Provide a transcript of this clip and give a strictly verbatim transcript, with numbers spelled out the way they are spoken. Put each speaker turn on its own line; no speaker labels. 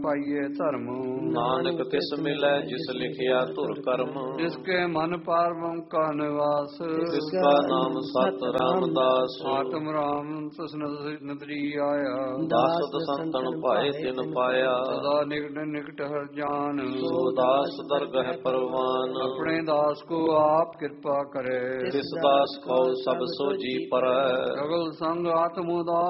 ਪਾਈਏ ਧਰਮ।
ਨਾਨਕ ਤਿਸ ਮਿਲੈ ਜਿਸ ਲਿਖਿਆ ਧੁਰ ਕਰਮ।
ਜਿਸਕੇ ਮਨ ਪਾਰਬੰ ਕਾ ਨਿਵਾਸ।
ਜਿਸਕਾ ਨਾਮ ਸਤ ਰਾਮਦਾਸ।
ਆਤਮ ਰਾਮ ਤਿਸ ਨਦਰੀ ਆਇਆ।
ਦਾਸ ਸੰਤਨ ਭਾਏ ਤਿਨ ਪਾਇਆ।
ਸਦਾ ਨਿਕਟ ਨਿਕਟ ਹਰ ਜਾਨ।
ਸੋ ਦਾਸ ਦਰਗਹਿ ਪਰਵਾਨ।
ਆਪਣੇ ਦਾਸ ਕੋ ਆਪ ਕਿਰਪਾ ਕਰੇ।
ਤਿਸ ਦਾਸ ਕਉ ਸਭ ਸੋਜੀ ਪਰੈ।
ਸਗਲ ਸੰਗ ਆਤਮ ਉਦਾਰ